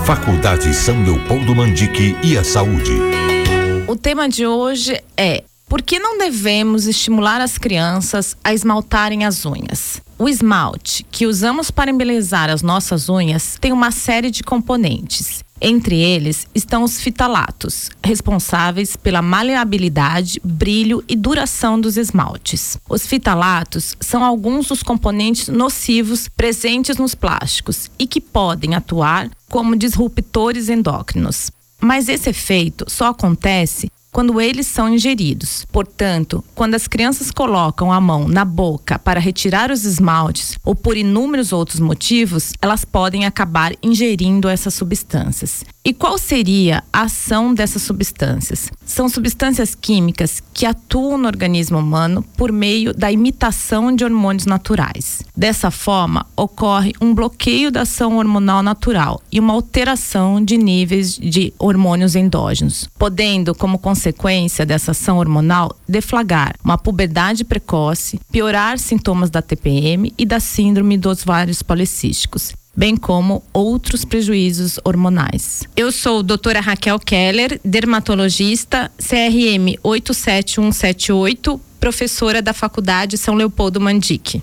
Faculdade São Leopoldo Mandique e a Saúde. O tema de hoje é: por que não devemos estimular as crianças a esmaltarem as unhas? O esmalte que usamos para embelezar as nossas unhas tem uma série de componentes. Entre eles estão os fitalatos, responsáveis pela maleabilidade, brilho e duração dos esmaltes. Os fitalatos são alguns dos componentes nocivos presentes nos plásticos e que podem atuar como disruptores endócrinos. Mas esse efeito só acontece quando eles são ingeridos. Portanto, quando as crianças colocam a mão na boca para retirar os esmaltes ou por inúmeros outros motivos, elas podem acabar ingerindo essas substâncias. E qual seria a ação dessas substâncias? São substâncias químicas que atuam no organismo humano por meio da imitação de hormônios naturais. Dessa forma, ocorre um bloqueio da ação hormonal natural e uma alteração de níveis de hormônios endógenos, podendo, como consequência dessa ação hormonal, deflagrar uma puberdade precoce, piorar sintomas da TPM e da síndrome dos ovários policísticos, bem como outros prejuízos hormonais. Eu sou doutora Raquel Keller, dermatologista, CRM 87178, professora da Faculdade São Leopoldo Mandique.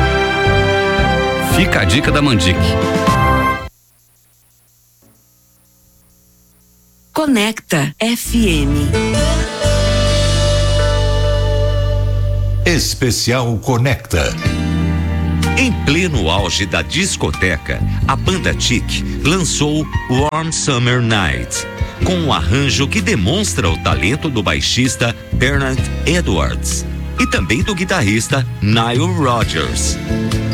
Fica a dica da Mandique. Conecta FM. Especial Conecta. Em pleno auge da discoteca, a banda Chic lançou Warm Summer Night, com um arranjo que demonstra o talento do baixista Bernard Edwards e também do guitarrista Nile Rodgers.